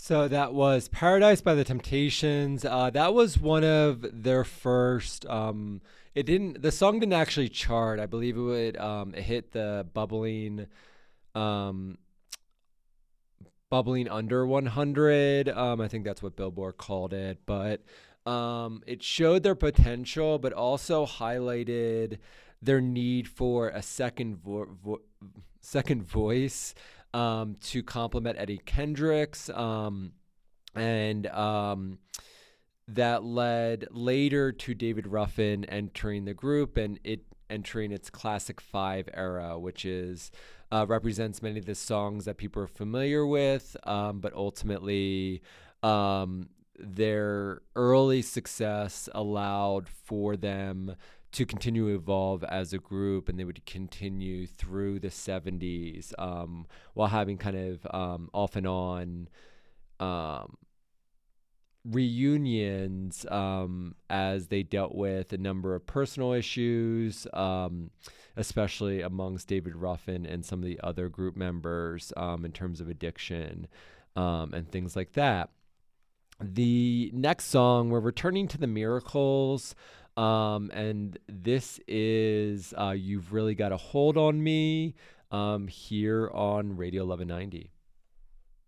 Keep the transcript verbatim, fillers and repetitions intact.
So that was Paradise by the Temptations. Uh, that was one of their first. Um, it didn't. The song didn't actually chart. I believe it would. Um, it hit the bubbling, um, bubbling under one hundred. Um, I think that's what Billboard called it. But um, it showed their potential, but also highlighted their need for a second vo- vo- second voice um, to complement Eddie Kendricks. Um, and um, that led later to David Ruffin entering the group and it entering its classic five era, which is uh, represents many of the songs that people are familiar with, um, but ultimately um, their early success allowed for them to continue to evolve as a group, and they would continue through the seventies um, while having kind of um, off and on um, reunions um, as they dealt with a number of personal issues, um, especially amongst David Ruffin and some of the other group members um, in terms of addiction um, and things like that. The next song, we're returning to the Miracles, um, and this is uh, You've Really Got a Hold on Me um, here on Radio eleven ninety.